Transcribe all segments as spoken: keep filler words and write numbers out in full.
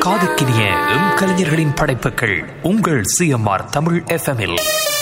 காதுக்கினிய M கலைஞர்களின் படைப்புகள் உங்கள் சிஎம்ஆர் தமிழ் எஃப்எம்மில்.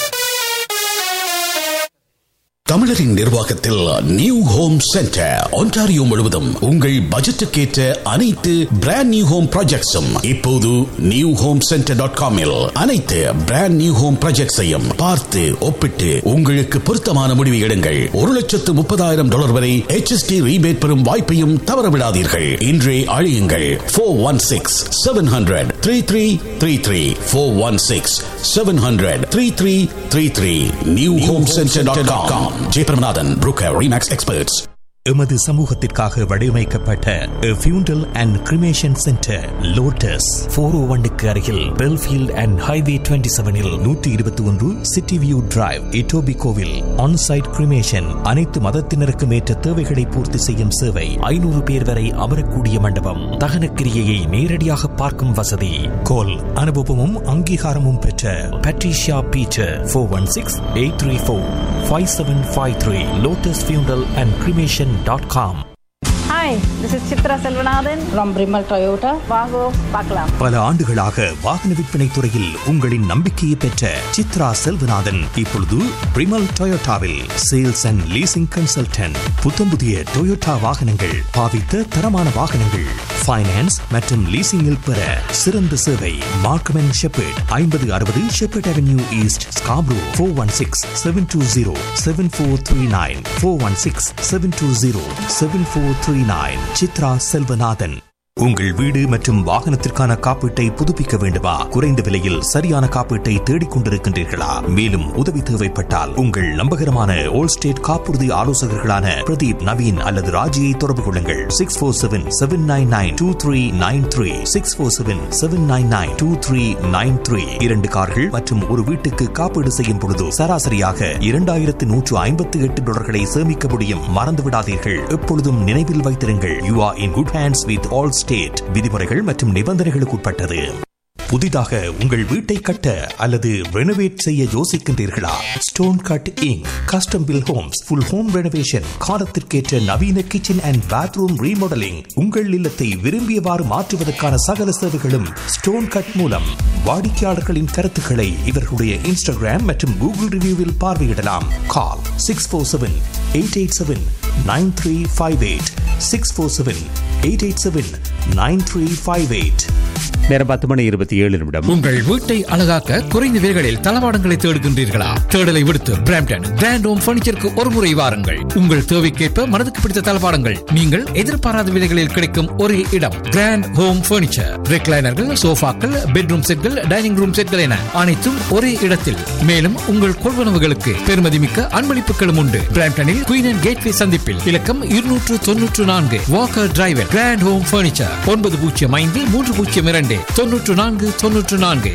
தமிழரின் நிர்வாகத்தில் நியூ ஹோம் சென்டர் ஒன்டாரியோ முழுவதும் உங்கள் பட்ஜெட்டுக்கேற்ற அனைத்து பிராண்ட் நியூ ஹோம் ப்ராஜெக்ட்ஸும் இப்போது நியூ ஹோம் சென்டர் டாட் காமில் அனைத்து பிராண்ட் நியூ ஹோம் ப்ராஜெக்ட்ஸையும் பார்த்து ஒப்பிட்டு உங்களுக்கு பொருத்தமான முடிவு எடுங்கள். ஒரு லட்சத்து முப்பதாயிரம் டாலர் வரை H S T ரீபேட் பெறும் வாய்ப்பையும் தவறவிடாதீர்கள். இன்றே அழையுங்கள் four one six seven hundred three three three three four one six seven hundred three three three three new home centre dot com. Jayabramanathan Brooker Remax Experts. எமது சமூகத்திற்காக வடிவமைக்கப்பட்ட ஃபியூண்டல் and cremation centre lotus four ஓ ஒன்னுக்கு அருகில் Belfield and highway twenty செவனில் நூற்றி இருபத்தி ஒன்று city view drive இட்டோபிகோவில் onsite cremation அனைத்து மதத்தினருக்கும் ஏற்ற தேவைகளை பூர்த்தி செய்யும் சேவை. ஐநூறு பேர் வரை அமரக்கூடிய மண்டபம். தகன கிரியையை நேரடியாக பார்க்கும் வசதி. கோல் அனுபவமும் அங்கீகாரமும் பெற்ற Patricia Peter four one six eight three four five seven five three lotus ஃபியூண்டல் and cremation dot com. Hi, this is Chitra Selvanathan from Brimal Toyota. வாங்கோ பார்க்கலாம். பல ஆண்டுகளாக வாகன விற்பனை துறையில் உங்களின் நம்பிக்கையை பெற்ற சித்ரா செல்வநாதன் இப்பொழுது பிரிமல் டொயோட்டாவில் சேல்ஸ் அண்ட் லீசிங் கன்சல்டன்ட். புத்தம் புதிய டொயோட்டா வாகனங்கள், பாவித்த தரமான வாகனங்கள், ஃபைனான்ஸ் மற்றும் லீசிங்கில் பெற சிறந்த சேவை. மார்க்கம் அண்ட் ஷெப்பர்ட் ஐம்பது அறுபது shepherd avenue east Scarborough four one six seven two zero seven four three nine four one six seven two zero seven four three nine. Chitra Selvanathan. உங்கள் வீடு மற்றும் வாகனத்திற்கான காப்பீட்டை புதுப்பிக்க வேண்டுமா? குறைந்த விலையில் சரியான காப்பீட்டை தேடிக் கொண்டிருக்கின்றீர்களா? மேலும் உதவி தேவைப்பட்டால் உங்கள் நம்பகரமான ஓல் ஸ்டேட் காப்புறுதி ஆலோசகர்களான பிரதீப், நவீன் அல்லது ராஜியை தொடர்பு கொள்ளுங்கள். Six four seven seven nine nine two three nine three six four seven seven nine nine two three nine three. இரண்டு கார்கள் மற்றும் ஒரு வீட்டுக்கு காப்பீடு செய்யும் பொழுது சராசரியாக இரண்டாயிரத்து நூற்று ஐம்பத்தி எட்டு டாலர்களை சேமிக்க முடியும். மறந்து விடாதீர்கள். எப்பொழுதும் நினைவில் வைத்திருங்கள், you are in good hands with all state. விதிமுறைகள் மற்றும் நிபந்தனைகளுக்கு உட்பட்டது. புதிதாக உங்கள் வீட்டை கட்ட அல்லது ரெனோவேட் செய்ய யோசிக்கின்றீர்களா? Stone cut ink custom bill Holmes full home renovation, காலத்திற்கேற்ற நவீன கிச்சன் அண்ட் பாத்ரூம் ரீமாடலிங், உங்கள் இல்லத்தை விரும்பியவாறு மாற்றுவதற்கான சகல சேவைகளும் ஸ்டோன் கட் மூலம். வாடிக்கையாளர்களின் கருத்துக்களை இவர்களுடைய இன்ஸ்டாகிராம் மற்றும் கூகுள் ரிவ்யூவில் பார்வையிடலாம். கால் six four seven eight eight seven nine three five eight six four seven eight eight seven nine three five eight. நேரம் பத்து மணி இருபத்தி ஏழு நிமிடம். உங்கள் வீட்டை அழகாக்க குறைந்த விலைகளில் தளவாடங்களை தேடுகின்றீர்களா? தேடலை விடுத்து பிராம்டன் கிராண்ட் ஹோம் பர்னிச்சருக்கு ஒரு முறை வாருங்கள். உங்கள் தேவைக்கேற்ப மனதுக்கு பிடித்த தளவாடங்கள் நீங்கள் எதிர்பாராத விலைகளில் கிடைக்கும் ஒரே இடம் கிராண்ட் ஹோம் பர்னிச்சர். ரெக்லைனர்கள், சோஃபாக்கள், பெட்ரூம் செட்கள், டைனிங் ரூம் செட்கள் என அனைத்தும் ஒரே இடத்தில். மேலும் உங்கள் கொள்வனவுகளுக்கு பெருமதிமிக்க அன்பளிப்புகளும் உண்டு. பிராம்டனில் குயின் அண்ட் கேட்வே சந்திப்பில் இலக்கம் இருநூற்று தொன்னூற்று நான்கு Walker driver. Grand home furniture ஒன்பது பூஜ்ஜியம் ஐந்து மூன்று பூஜ்ஜியம் இரண்டு தொன்னூற்று நான்கு தொன்னூற்று நான்கு.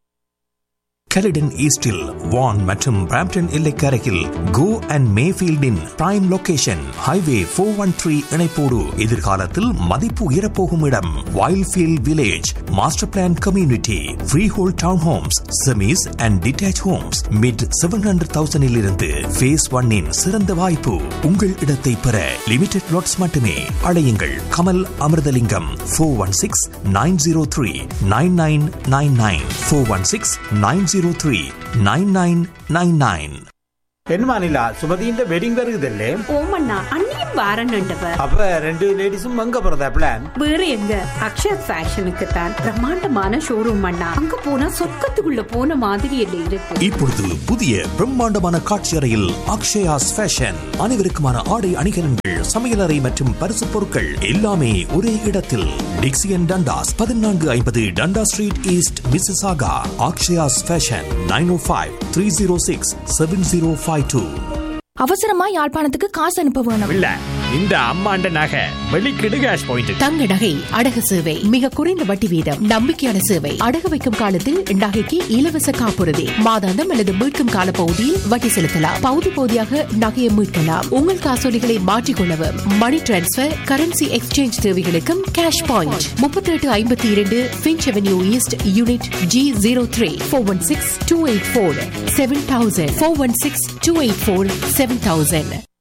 கலிடன் ஈஸ்டில் வான் மற்றும் Brampton எல்லைக்கரையில் go and மேஃபீல்டின் prime location. Highway four one three இணைப்போடு எதிர்காலத்தில் மதிப்பு உயரப்போகும் இடம். Wildfield village master plan community, free whole down Holmes, semis and detach Holmes mid seven hundred தௌசண்டில் இருந்து ஃபேஸ் ஒன்னின் சிறந்த வாய்ப்பு. உங்கள் இடத்தை பெற லிமிடெட் லாட்ஸ் மட்டுமே. அழையுங்கள் Kamal Amirthalingam four one six nine zero three nine nine nine nine four one six nine zero three nine nine nine nine. പെൺമാനില്ല സുമതിന്റെ wedding വരുതല്ലേ? ഓമണ്ണ അണ്ണിയും വാറണ്ണുണ്ടവർ. அப்ப ரெண்டு லேடிஸும் அங்க போறதா பிளான்? வேற எங்க, அக்ஷயா ஃபேஷனுக்கு தான். பிரம்மாண்டமான ஷோரூம் அண்ணா. அங்க போனா சொர்க்கத்துக்குள்ள போன மாதிரி இல்ல இருக்கு. இப்பொழுது புதிய பிரம்மாண்டமான காட்சி அறையில் அக்ஷயாஸ் ஃபேஷன். அனைவருக்குமான ஆடை அணிகலன்கள், சமையலறை மற்றும் பரிசு பொருட்கள் எல்லாமே ஒரே இடத்தில். டிக்சியன் டண்டாஸ் பதினான்கு ஐம்பது டண்டா street east Mississauga. Akshaya's fashion nine ஓ five three zero six seven zero five two. அவசரமா யாழ்ப்பாணத்துக்கு காசு அனுப்ப வேணும். இல்ல, இந்த அம்மாண்ட நகை வெளிக்கிடு கேஷ் பாயிண்ட். தங்க நகை அடகு சேவை மிக குறைந்த வட்டி வீதம், நம்பிக்கையான சேவை. அடகு வைக்கும் காலத்தில் நகைக்கு இலவச காப்புறுதி, மாதாந்தம் அல்லது மீட்கும் கால பகுதியில் வட்டி செலுத்தலாம். பகுதி பகுதியாக நகையை மீட்கலாம். உங்கள் காசோலிகளை மாற்றிக்கொள்ளவும், மணி டிரான்ஸ்பர், கரன்சி எக்ஸ்சேஞ்ச் தேவைகளுக்கும் கேஷ் பாயிண்ட். முப்பத்தி எட்டு ஐம்பத்தி இரண்டு pinch avenue east unit G zero three four one six two eight four seven thousand four one six two eight four seven thousand.